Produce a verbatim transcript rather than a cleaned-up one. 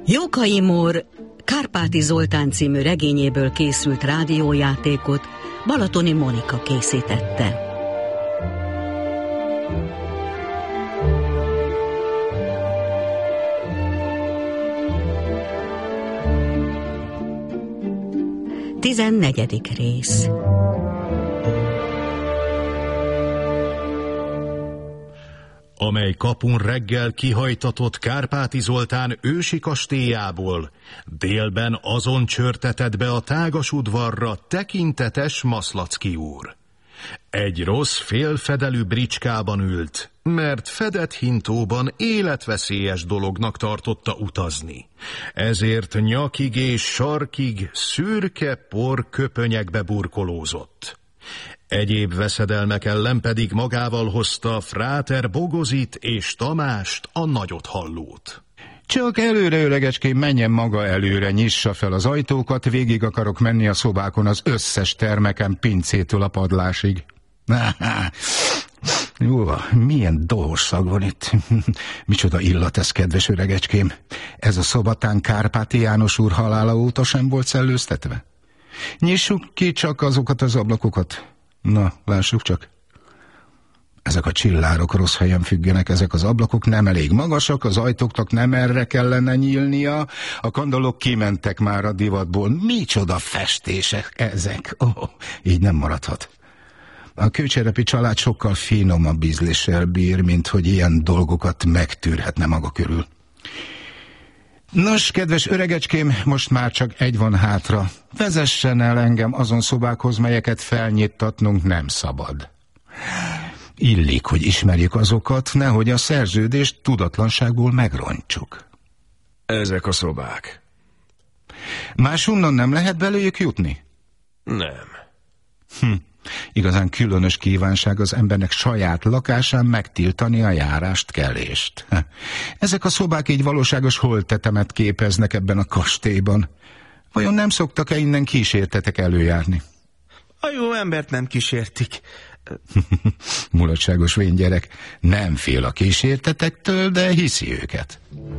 Jókai Mór Kárpáti Zoltán című regényéből készült rádiójátékot Balatoni Monika készítette. Tizennegyedik rész. Amely kapun reggel kihajtatott Kárpáti Zoltán ősi kastélyából, délben azon csörtetett be a tágas udvarra tekintetes Maszlacki úr. Egy rossz félfedelű bricskában ült, mert fedett hintóban életveszélyes dolognak tartotta utazni. Ezért nyakig és sarkig szürke por köpönyekbe burkolózott. Egyéb veszedelmek ellen pedig magával hozta fráter Bogozit és Tamást, a nagyothallót. Csak előre, öregecském, menjen maga előre, nyissa fel az ajtókat, végig akarok menni a szobákon az összes termeken, pincétől a padlásig. Jó, milyen dohos szag van itt. Micsoda illat ez, kedves öregecském. Ez a szobatán Kárpáti János úr halála óta sem volt szellőztetve? Nyissuk ki csak azokat az ablakokat. Na, lássuk csak. Ezek a csillárok rossz helyen függenek, ezek az ablakok nem elég magasak, az ajtóknak nem erre kellene nyílnia, a kandallók kimentek már a divatból. Micsoda festések ezek. Oh, így nem maradhat. A kőcserepi család sokkal finomabb ízléssel bír, mint hogy ilyen dolgokat megtűrhetne maga körül. Nos, kedves öregecském, most már csak egy van hátra. Vezessen el engem azon szobákhoz, melyeket felnyittatnunk nem szabad. Illik, hogy ismerjük azokat, nehogy a szerződést tudatlanságból megrontsuk. Ezek a szobák. Máshonnan nem lehet belőjük jutni? Nem. Hm. Igazán különös kívánság az embernek saját lakásán megtiltani a járást, kelést. Ezek a szobák így valóságos holttetemet képeznek ebben a kastélyban. Vajon nem szoktak-e innen kísértetek előjárni? A jó embert nem kísértik. Mulatságos vén gyerek, nem fél a kísértetektől, de hiszi őket.